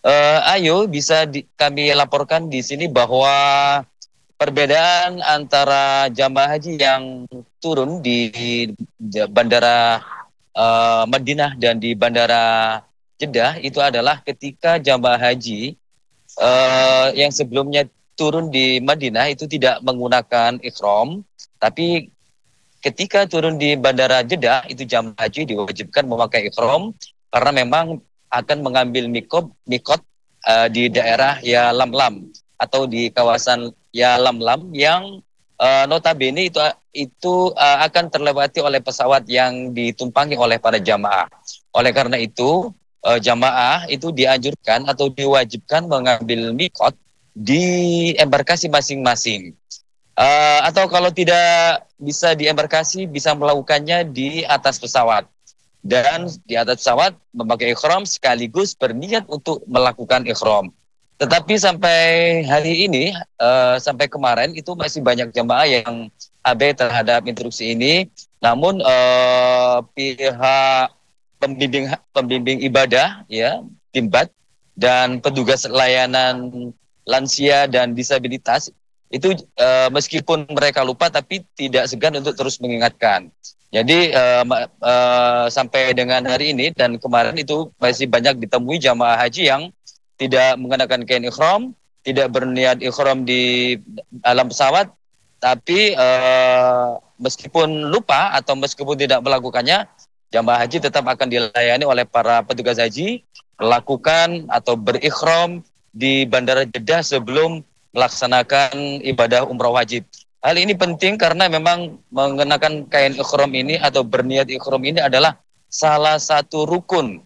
Ayo bisa kami laporkan di sini bahwa perbedaan antara jamaah haji yang turun di bandara Madinah dan di bandara Jeddah itu adalah ketika jamaah haji yang sebelumnya turun di Madinah itu tidak menggunakan ikhram, tapi ketika turun di bandara Jeddah itu jamaah haji diwajibkan memakai ikhram karena memang akan mengambil mikot di daerah Ya Lamlam atau di kawasan Ya Lamlam yang notabene itu akan terlewati oleh pesawat yang ditumpangi oleh para jamaah. Oleh karena itu jamaah itu dianjurkan atau diwajibkan mengambil mikot di embarkasi masing-masing. Atau kalau tidak bisa di embarkasi, bisa melakukannya di atas pesawat. Dan di atas pesawat memakai ikhram sekaligus berniat untuk melakukan ikhram. Tetapi sampai hari ini, sampai kemarin itu masih banyak jamaah yang abai terhadap instruksi ini. Namun pihak pembimbing ibadah, ya, Timbat dan petugas layanan lansia dan disabilitas itu meskipun mereka lupa tapi tidak segan untuk terus mengingatkan. Jadi sampai dengan hari ini dan kemarin itu masih banyak ditemui jamaah haji yang tidak mengenakan kain ikhram, tidak berniat ikhram di dalam pesawat, tapi meskipun lupa atau meskipun tidak melakukannya, jamaah haji tetap akan dilayani oleh para petugas haji melakukan atau berikhram di Bandara Jeddah sebelum melaksanakan ibadah umroh wajib. Hal ini penting karena memang mengenakan kain ikhram ini atau berniat ikhram ini adalah salah satu rukun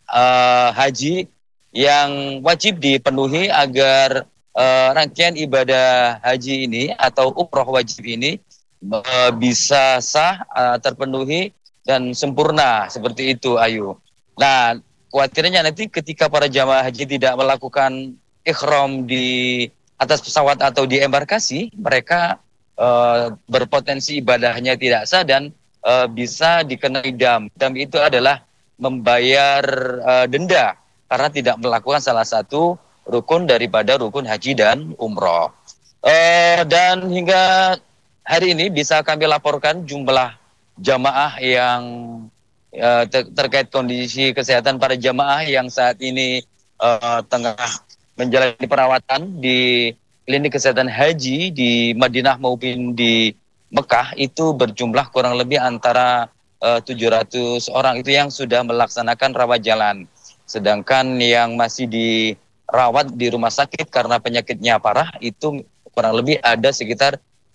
haji yang wajib dipenuhi agar rangkaian ibadah haji ini atau umroh wajib ini bisa sah, terpenuhi dan sempurna seperti itu, Ayu. Nah, khawatirnya nanti ketika para jamaah haji tidak melakukan ikhram di atas pesawat atau di embarkasi, mereka berpotensi ibadahnya tidak sah dan bisa dikenai dam. Dam itu adalah membayar denda karena tidak melakukan salah satu rukun daripada rukun haji dan umroh. Dan hingga hari ini bisa kami laporkan jumlah jamaah yang terkait kondisi kesehatan para jamaah yang saat ini tengah menjalani perawatan di klinik kesehatan haji di Madinah maupun di Mekah itu berjumlah kurang lebih antara 700 orang itu yang sudah melaksanakan rawat jalan. Sedangkan yang masih dirawat di rumah sakit karena penyakitnya parah itu kurang lebih ada sekitar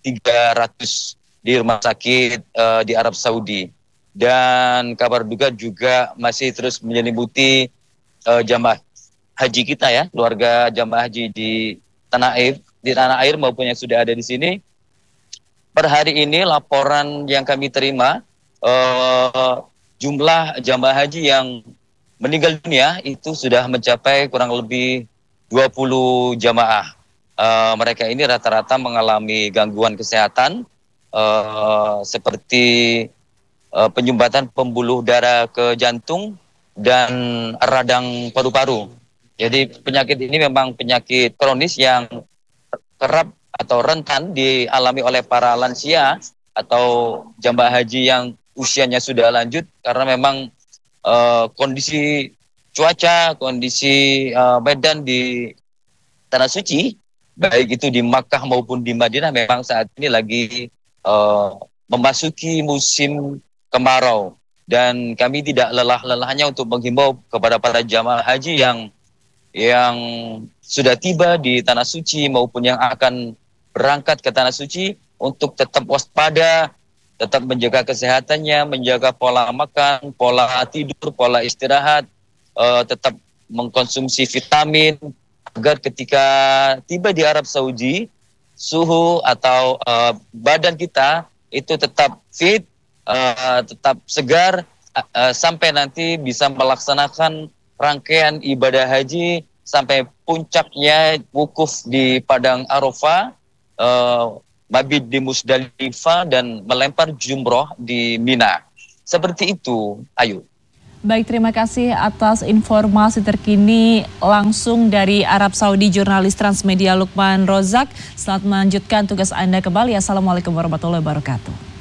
300 di rumah sakit di Arab Saudi. Dan kabar duka juga masih terus menyelimuti jamaah haji kita ya, keluarga jamaah haji di tanah air maupun yang sudah ada di sini. Per hari ini laporan yang kami terima jumlah jamaah haji yang meninggal dunia itu sudah mencapai kurang lebih 20 jamaah. Mereka ini rata-rata mengalami gangguan kesehatan seperti penyumbatan pembuluh darah ke jantung dan radang paru-paru. Jadi penyakit ini memang penyakit kronis yang kerap atau rentan dialami oleh para lansia atau jamaah haji yang usianya sudah lanjut karena memang kondisi cuaca, kondisi medan di Tanah Suci, baik itu di Makkah maupun di Madinah memang saat ini lagi memasuki musim kemarau. Dan kami tidak lelah-lelahnya untuk menghimbau kepada para jamaah haji yang sudah tiba di Tanah Suci maupun yang akan berangkat ke Tanah Suci untuk tetap waspada, tetap menjaga kesehatannya, menjaga pola makan, pola tidur, pola istirahat, tetap mengkonsumsi vitamin agar ketika tiba di Arab Saudi suhu atau badan kita itu tetap fit, tetap segar sampai nanti bisa melaksanakan rangkaian ibadah haji sampai puncaknya wukuf di Padang Arafah, mabit di Musdalifah dan melempar jumroh di Mina. Seperti itu, Ayu. Baik, terima kasih atas informasi terkini langsung dari Arab Saudi, jurnalis Transmedia Lukman Rozak. Selamat melanjutkan tugas Anda kembali. Assalamualaikum warahmatullahi wabarakatuh.